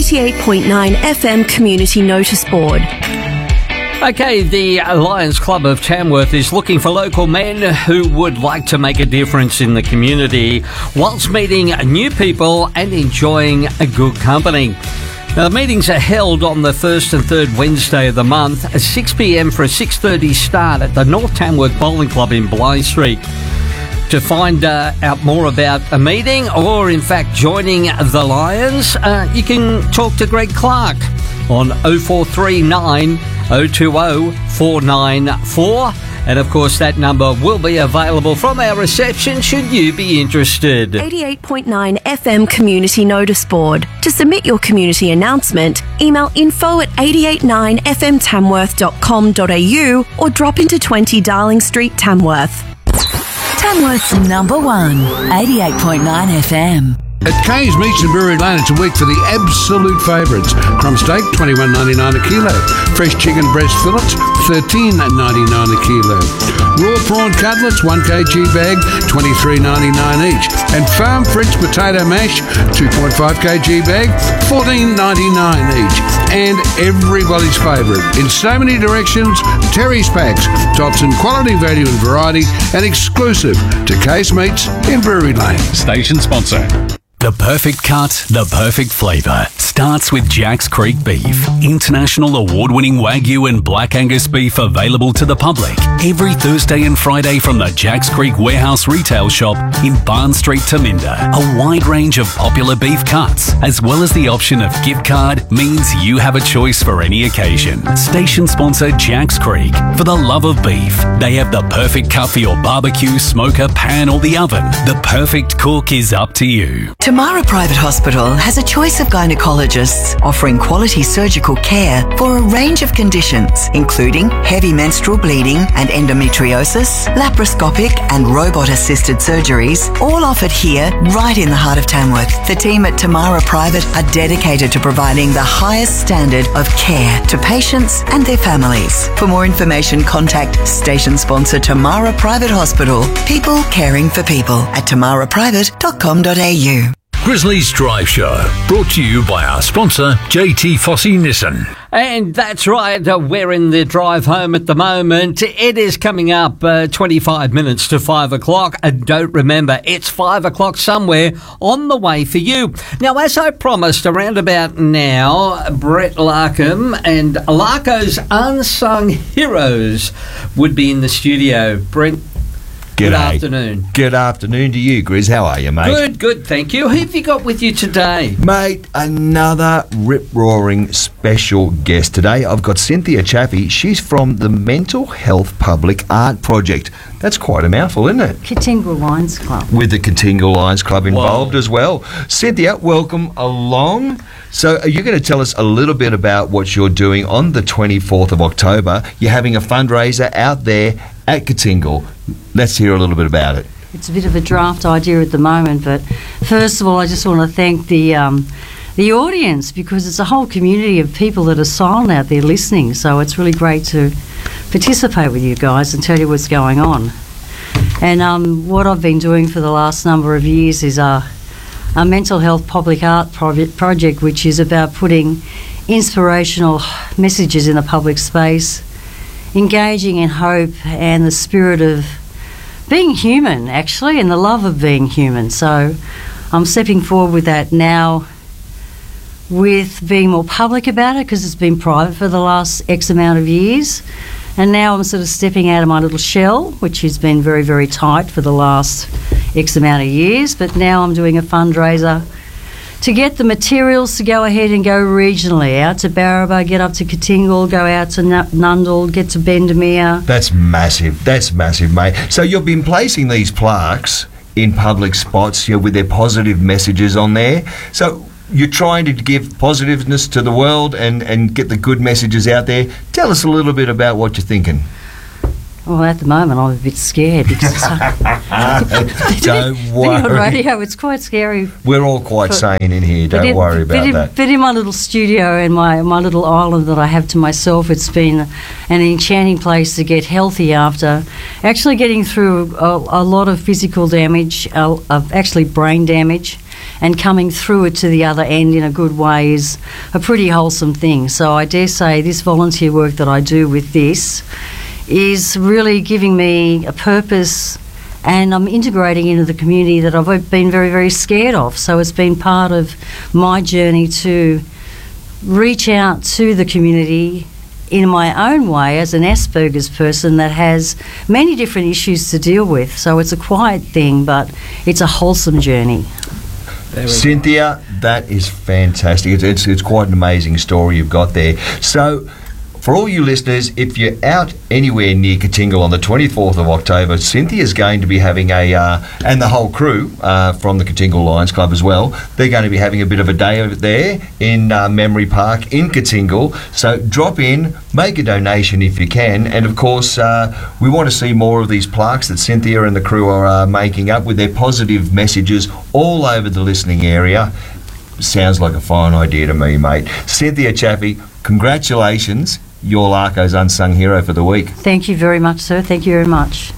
88.9 FM Community Notice Board. Okay, the Lions Club of Tamworth is looking for local men who would like to make a difference in the community whilst meeting new people and enjoying a good company. Now, the meetings are held on the first and third Wednesday of the month at 6 p.m. for a 6:30 start at the North Tamworth Bowling Club in Bligh Street. To find out more about a meeting or, in fact, joining the Lions, you can talk to Greg Clark on 0439 020 494. And, of course, that number will be available from our reception should you be interested. 88.9 FM Community Notice Board. To submit your community announcement, email info@889fmtamworth.com.au or drop into 20 Darling Street, Tamworth. Tamworth's number one, 88.9 FM. At Kay's Meats and Brewery Lane, it's a week for the absolute favourites. Crumb steak, $21.99 a kilo. Fresh chicken breast fillets, $13.99 a kilo. Raw prawn cutlets, 1 kg bag, $23.99 each. And farm French potato mash, 2.5 kg bag, $14.99 each. And everybody's favourite, in so many directions, Terry's Packs. Tops in quality, value and variety, and exclusive to Kay's Meats in Brewery Lane. Station sponsor. The perfect cut, the perfect flavour starts with Jack's Creek Beef. International award-winning Wagyu and Black Angus beef available to the public every Thursday and Friday from the Jack's Creek Warehouse retail shop in Barn Street, Taminda. A wide range of popular beef cuts, as well as the option of gift card, means you have a choice for any occasion. Station sponsor Jack's Creek. For the love of beef, they have the perfect cut for your barbecue, smoker, pan or the oven. The perfect cook is up to you. Tamara Private Hospital has a choice of gynecologists offering quality surgical care for a range of conditions, including heavy menstrual bleeding and endometriosis, laparoscopic and robot-assisted surgeries, all offered here right in the heart of Tamworth. The team at Tamara Private are dedicated to providing the highest standard of care to patients and their families. For more information, contact station sponsor Tamara Private Hospital. People caring for people at tamaraprivate.com.au. Grizzlies Drive Show, brought to you by our sponsor, JT Fossey Nissan. And that's right, we're in the drive home at the moment. It is coming up 25 minutes to 5 o'clock. And don't remember, it's 5 o'clock somewhere on the way for you. Now, as I promised, around about now, Brett Larkham and Larko's Unsung Heroes would be in the studio. Brent, good afternoon. Good afternoon to you, Grizz. How are you, mate? Good, thank you. Who have you got with you today? Mate, another rip-roaring special guest today. I've got Cynthia Chaffee. She's from the Mental Health Public Art Project. That's quite a mouthful, isn't it? Katingal Lions Club. With the Katingal Lions Club involved as well. Cynthia, welcome along. So are you going to tell us a little bit about what you're doing on the 24th of October? You're having a fundraiser out there at Katingal. Let's hear a little bit about it. It's a bit of a draft idea at the moment, but first of all, I just want to thank the audience, because it's a whole community of people that are silent out there listening. So it's really great to participate with you guys and tell you what's going on. And what I've been doing for the last number of years is a mental health public art project, which is about putting inspirational messages in the public space, engaging in hope and the spirit of being human, actually, and the love of being human. So I'm stepping forward with that now, with being more public about it, because it's been private for the last X amount of years. And now I'm sort of stepping out of my little shell, which has been very, very tight for the last X amount of years. But now I'm doing a fundraiser to get the materials to go ahead and go regionally, out to Barraba, get up to Katingal, go out to Nundle, get to Bendemeer. That's massive, mate. So you've been placing these plaques in public spots, with their positive messages on there. So you're trying to give positiveness to the world and get the good messages out there. Tell us a little bit about what you're thinking. Well, at the moment, I'm a bit scared because don't worry. Being on radio, it's quite scary. We're all quite sane in here. Don't worry about that. But in my little studio and my little island that I have to myself, it's been an enchanting place to get healthy after actually getting through a lot of physical damage, of actually brain damage. and coming through it to the other end in a good way is a pretty wholesome thing. So I dare say this volunteer work that I do with this is really giving me a purpose, and I'm integrating into the community that I've been very, very scared of. So it's been part of my journey to reach out to the community in my own way as an Asperger's person that has many different issues to deal with. So it's a quiet thing, but it's a wholesome journey. Cynthia, that is fantastic. It's quite an amazing story you've got there. So, for all you listeners, if you're out anywhere near Katingal on the 24th of October, Cynthia's going to be having and the whole crew from the Katingal Lions Club as well, they're going to be having a bit of a day over there in Memory Park in Katingal. So drop in, make a donation if you can, and of course we want to see more of these plaques that Cynthia and the crew are making up with their positive messages all over the listening area. Sounds like a fine idea to me, mate. Cynthia Chaffey, congratulations. You're Larko's unsung hero for the week. Thank you very much, sir. Thank you very much.